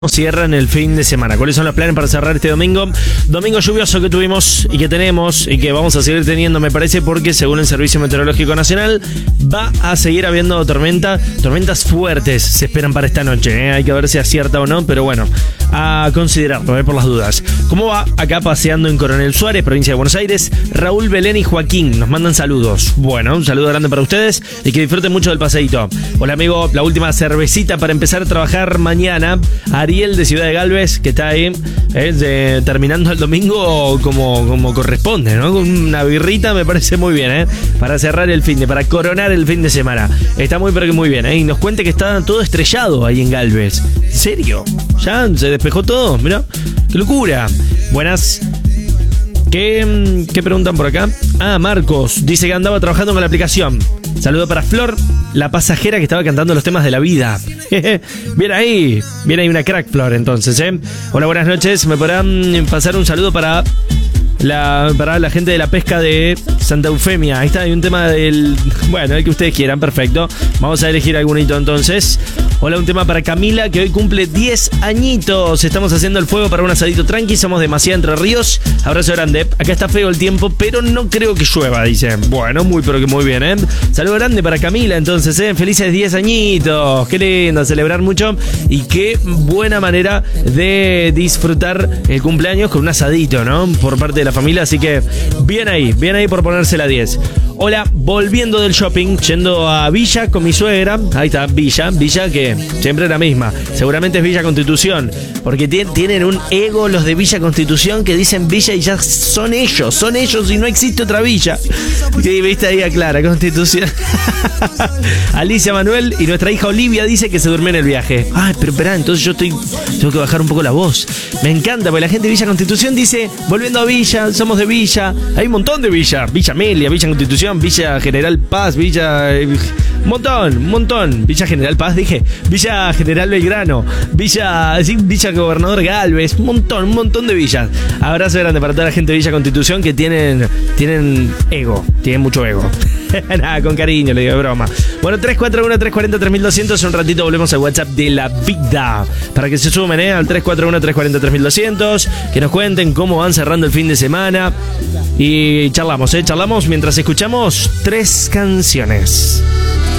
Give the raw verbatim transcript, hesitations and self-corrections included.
Cierran el fin de semana. ¿Cuáles son los planes para cerrar este domingo? Domingo lluvioso que tuvimos y que tenemos y que vamos a seguir teniendo, me parece, porque según el Servicio Meteorológico Nacional va a seguir habiendo tormenta, tormentas fuertes se esperan para esta noche, ¿eh? Hay que ver si acierta o no, pero bueno, a considerarlo, ¿eh? Por las dudas. ¿Cómo va acá paseando en Coronel Suárez, provincia de Buenos Aires? Raúl, Belén y Joaquín nos mandan saludos. Bueno, un saludo grande para ustedes y que disfruten mucho del paseíto. Hola amigo, la última cervecita para empezar a trabajar mañana. Ariel de Ciudad de Galvez, que está ahí eh, de, terminando el domingo como, como corresponde, ¿no? Con una birrita me parece muy bien, ¿eh? Para cerrar el fin de, para coronar el fin de semana. Está muy pero que muy bien, ¿eh? Y nos cuente que está todo estrellado ahí en Galvez. ¿En serio? ¿Ya se despejó todo? Mirá, qué locura. Buenas. ¿Qué, ¿Qué preguntan por acá? Ah, Marcos dice que andaba trabajando con la aplicación. Saludo para Flor, la pasajera que estaba cantando los temas de la vida. Bien ahí, bien ahí una crack Flor entonces, ¿eh? Hola, buenas noches. ¿Me podrán pasar un saludo para la, para la gente de la pesca de Santa Eufemia? Ahí está, hay un tema del... Bueno, el que ustedes quieran, perfecto. Vamos a elegir algún hito entonces. Hola, un tema para Camila, que hoy cumple diez añitos. Estamos haciendo el fuego para un asadito tranqui. Somos demasiado Entre Ríos. Abrazo grande. Acá está feo el tiempo, pero no creo que llueva, dice. Bueno, muy pero que muy bien, ¿eh? Saludo grande para Camila, entonces, ¿eh? Felices diez añitos. Qué lindo, celebrar mucho. Y qué buena manera de disfrutar el cumpleaños con un asadito, ¿no? Por parte de la familia. Así que bien ahí, bien ahí por ponerse la diez. Hola, volviendo del shopping, yendo a Villa con mi suegra. Ahí está, Villa, Villa que siempre es la misma. Seguramente es Villa Constitución, porque tienen un ego los de Villa Constitución que dicen Villa y ya son ellos, son ellos y no existe otra Villa. Y viste ahí a Clara, Constitución. Alicia Manuel y nuestra hija Olivia dice que se durmió en el viaje. Ay, pero esperá, entonces yo estoy, tengo que bajar un poco la voz. Me encanta, porque la gente de Villa Constitución dice, volviendo a Villa, somos de Villa. Hay un montón de Villa, Villa Amelia, Villa Constitución, Villa General Paz, Villa... Un montón, un montón. Villa General Paz, dije. Villa General Belgrano. Villa... Sí, Villa Gobernador Galvez. Un montón, un montón de villas. Abrazo grande para toda la gente de Villa Constitución que tienen... Tienen ego. Tienen mucho ego. Nada, con cariño, le digo de broma. Bueno, tres cuatro uno, tres cuatro cero, tres mil doscientos. Un ratito volvemos al WhatsApp de la vida. Para que se sumen, ¿eh? Al tres cuatro uno, tres cuatro cero, tres mil doscientos. Que nos cuenten cómo van cerrando el fin de semana. Y charlamos, ¿eh? Charlamos mientras escuchamos tres canciones.